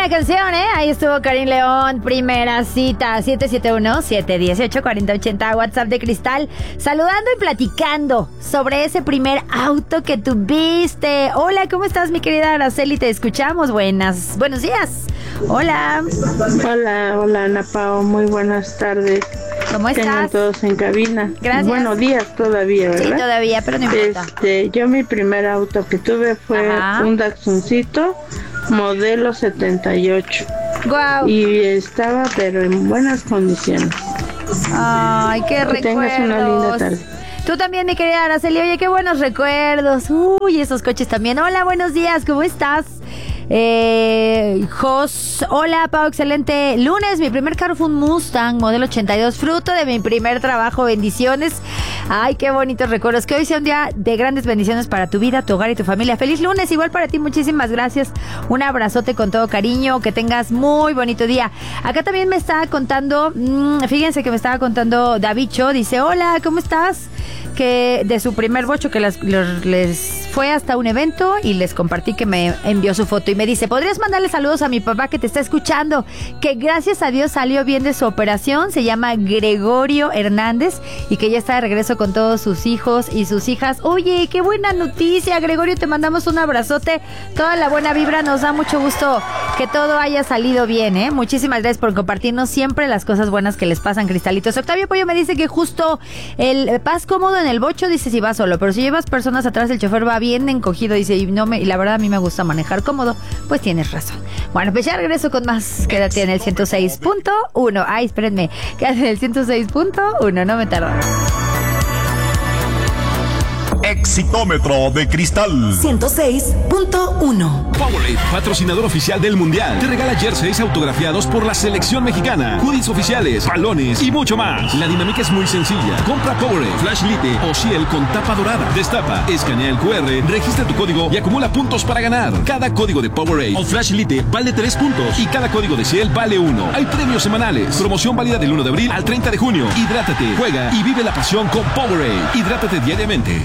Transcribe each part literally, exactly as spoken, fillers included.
buena canción, ¿eh? Ahí estuvo Karim León, primera cita, siete siete uno, siete uno ocho, cuatro cero ocho cero, WhatsApp de Cristal, saludando y platicando sobre ese primer auto que tuviste. Hola, ¿cómo estás, mi querida Araceli? Te escuchamos. Buenas, buenos días. Hola. Hola, hola, Ana Pao, muy buenas tardes. ¿Cómo estás? Tengan todos en cabina. Gracias. Buenos días todavía, ¿verdad? Sí, todavía, pero no importa. Este, yo mi primer auto que tuve fue Ajá. un Datsuncito modelo setenta y ocho. Guau. Y estaba pero en buenas condiciones. Ay, qué Que recuerdos. tengas una linda tarde. Tú también, mi querida Araceli. Oye, qué buenos recuerdos. Uy, esos coches también. Hola, buenos días. ¿Cómo estás? Eh, Jos, hola, Pau, excelente lunes. Mi primer carro fue un Mustang modelo ochenta y dos, fruto de mi primer trabajo. Bendiciones. Ay, qué bonitos recuerdos. Que hoy sea un día de grandes bendiciones para tu vida, tu hogar y tu familia. Feliz lunes, igual para ti. Muchísimas gracias. Un abrazote con todo cariño. Que tengas muy bonito día. Acá también me estaba contando, mmm, fíjense que me estaba contando Davicho. Dice, hola, ¿cómo estás? Que de su primer bocho que las, los, les fue hasta un evento y les compartí que me envió su foto y me dice, ¿podrías mandarle saludos a mi papá que te está escuchando? Que gracias a Dios salió bien de su operación, se llama Gregorio Hernández y que ya está de regreso con todos sus hijos y sus hijas. Oye, qué buena noticia, Gregorio, te mandamos un abrazote, toda la buena vibra, nos da mucho gusto que todo haya salido bien, ¿eh? Muchísimas gracias por compartirnos siempre las cosas buenas que les pasan, cristalitos. Octavio Pollo me dice que justo el vas cómodo en el bocho, dice si vas solo, pero si llevas personas atrás, el chofer va bien encogido, dice, y no me, y la verdad a mí me gusta manejar cómodo. Pues tienes razón. Bueno, pues ya regreso con más. Quédate en el ciento seis punto uno. Ay, espérenme. Quédate en el ciento seis punto uno, no me tardo. Exitómetro de Cristal ciento seis punto uno. Powerade, patrocinador oficial del Mundial, te regala jerseys autografiados por la selección mexicana, hoodies oficiales, balones y mucho más. La dinámica es muy sencilla. Compra Powerade, Flash Lite o Ciel con tapa dorada. Destapa, escanea el cu erre, registra tu código y acumula puntos para ganar. Cada código de Powerade o Flash Lite vale tres puntos y cada código de Ciel vale uno. Hay premios semanales. Promoción válida del uno de abril al treinta de junio. Hidrátate, juega y vive la pasión con Powerade. Hidrátate diariamente.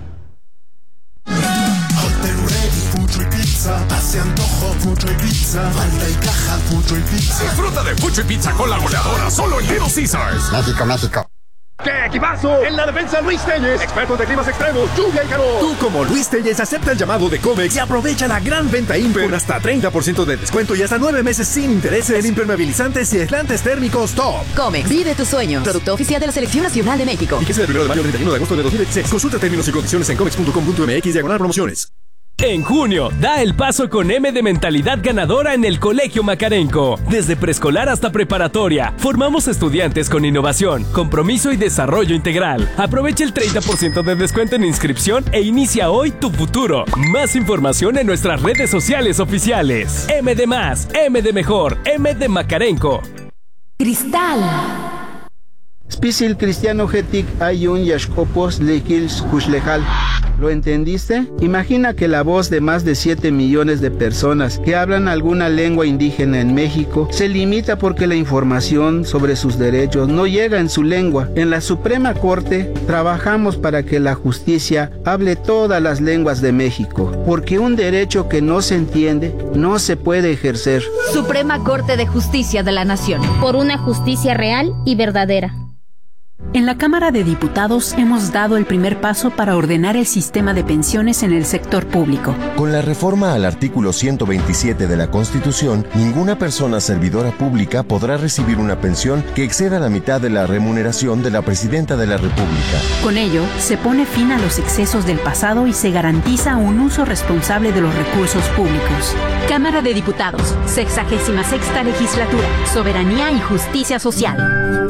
Hace antojo, mucho y pizza. Falta y caja, mucho y pizza. Disfruta de Pucho y Pizza con la goleadora solo en Little Caesars. México, México. ¡Qué equipazo! En la defensa, Luis Telles, experto de climas extremos, lluvia y calor. Tú, como Luis Telles, acepta el llamado de Comex y aprovecha la gran venta Imper con hasta treinta por ciento de descuento y hasta nueve meses sin intereses en impermeabilizantes y aislantes térmicos Top. Comex, vive tus sueños. Producto oficial de la Selección Nacional de México. Y que sea del primero de mayo al treinta y uno de agosto de dos mil veintiséis. Consulta términos y condiciones en comex punto com punto m x diagonal promociones. En junio, da el paso con M de mentalidad ganadora en el Colegio Macarenco. Desde preescolar hasta preparatoria, formamos estudiantes con innovación, compromiso y desarrollo integral. Aprovecha el treinta por ciento de descuento en inscripción e inicia hoy tu futuro. Más información en nuestras redes sociales oficiales. M de más, M de mejor, M de Macarenco. Cristal. Spisil cristiano getic ayun yashkopos lekils kuslejal. ¿Lo entendiste? Imagina que la voz de más de siete millones de personas que hablan alguna lengua indígena en México se limita porque la información sobre sus derechos no llega en su lengua. En la Suprema Corte trabajamos para que la justicia hable todas las lenguas de México, porque un derecho que no se entiende no se puede ejercer. Suprema Corte de Justicia de la Nación. Por una justicia real y verdadera. En la Cámara de Diputados hemos dado el primer paso para ordenar el sistema de pensiones en el sector público. Con la reforma al artículo ciento veintisiete de la Constitución, ninguna persona servidora pública podrá recibir una pensión que exceda la mitad de la remuneración de la Presidenta de la República. Con ello, se pone fin a los excesos del pasado y se garantiza un uso responsable de los recursos públicos. Cámara de Diputados, sexagésima sexta legislatura, soberanía y justicia social.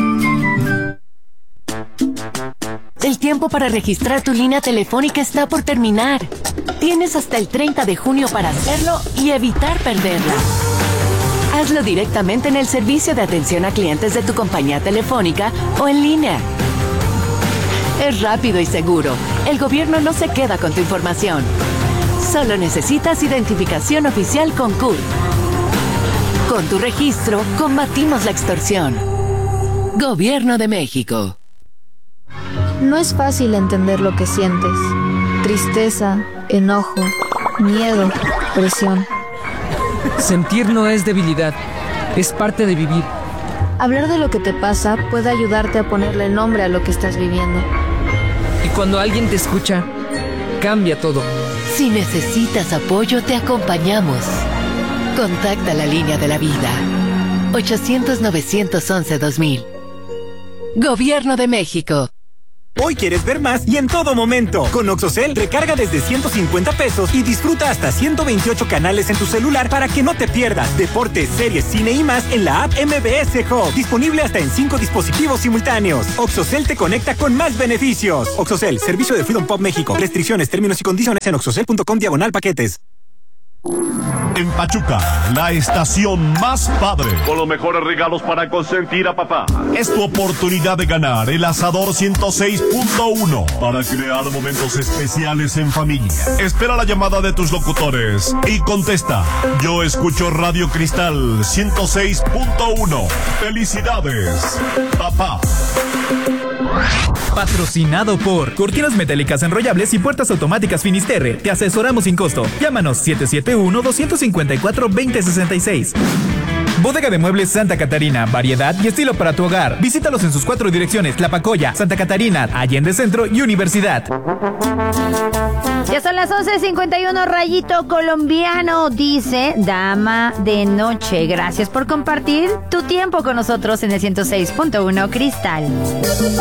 El tiempo para registrar tu línea telefónica está por terminar. Tienes hasta el treinta de junio para hacerlo y evitar perderla. Hazlo directamente en el servicio de atención a clientes de tu compañía telefónica o en línea. Es rápido y seguro. El gobierno no se queda con tu información. Solo necesitas identificación oficial con C U R. Con tu registro, combatimos la extorsión. Gobierno de México. No es fácil entender lo que sientes. Tristeza, enojo, miedo, presión. Sentir no es debilidad, es parte de vivir. Hablar de lo que te pasa puede ayudarte a ponerle nombre a lo que estás viviendo. Y cuando alguien te escucha, cambia todo. Si necesitas apoyo, te acompañamos. Contacta la línea de la vida. ochocientos, novecientos once, dos mil. Gobierno de México. Hoy quieres ver más y en todo momento. Con Oxocel, recarga desde ciento cincuenta pesos y disfruta hasta ciento veintiocho canales en tu celular para que no te pierdas deportes, series, cine y más en la app M B S Hub. Disponible hasta en cinco dispositivos simultáneos. Oxocel te conecta con más beneficios. Oxocel, servicio de Freedom Pop México. Restricciones, términos y condiciones en oxocel punto com diagonal paquetes. En Pachuca, la estación más padre, con los mejores regalos para consentir a papá. Es tu oportunidad de ganar el Asador ciento seis punto uno para crear momentos especiales en familia. Espera la llamada de tus locutores y contesta: yo escucho Radio Cristal ciento seis punto uno. ¡Felicidades, papá! Patrocinado por Cortinas Metálicas Enrollables y Puertas Automáticas Finisterre. Te asesoramos sin costo. Llámanos siete siete uno, dos cinco cuatro, dos cero seis seis. Bodega de Muebles Santa Catarina. Variedad y estilo para tu hogar. Visítalos en sus cuatro direcciones: Tlapacoya, Santa Catarina, Allende Centro y Universidad. Ya son las once cincuenta y uno, Rayito Colombiano dice: dama de noche, gracias por compartir tu tiempo con nosotros en el ciento seis punto uno Cristal.